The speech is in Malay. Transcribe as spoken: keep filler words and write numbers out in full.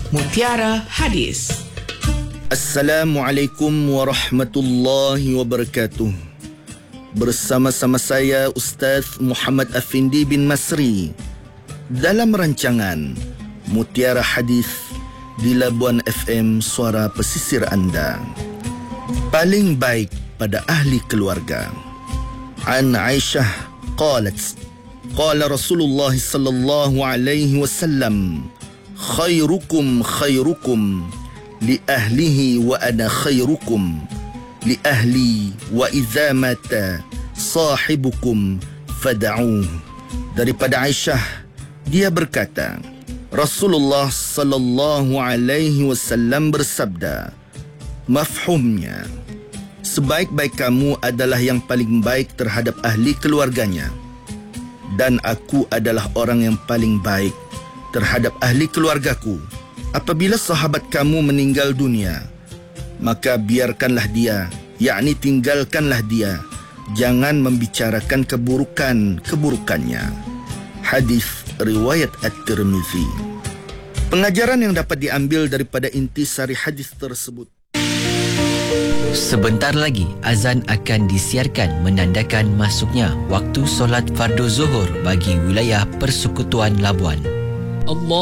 Mutiara Hadis. Assalamualaikum warahmatullahi wabarakatuh. Bersama-sama saya Ustaz Muhammad Afindi bin Masri dalam rancangan Mutiara Hadis di Labuan F M, suara pesisir anda. Paling baik pada ahli keluarga. An Aisyah qalat, qala Rasulullah sallallahu alaihi wasallam, khairukum khairukum li ahlihi wa ana khairukum li ahli wa idza mata sahibukum fad'uh. Daripada Aisyah, dia berkata, Rasulullah sallallahu alaihi wasallam bersabda, mafhumnya, sebaik-baik kamu adalah yang paling baik terhadap ahli keluarganya, dan aku adalah orang yang paling baik terhadap ahli keluargaku. Apabila sahabat kamu meninggal dunia, maka biarkanlah dia, yakni tinggalkanlah dia, jangan membicarakan keburukan-keburukannya. Hadis riwayat At-Tirmizi. Pengajaran yang dapat diambil daripada intisari hadis tersebut. Sebentar lagi azan akan disiarkan menandakan masuknya waktu solat fardu zuhur bagi wilayah Persekutuan Labuan. Allah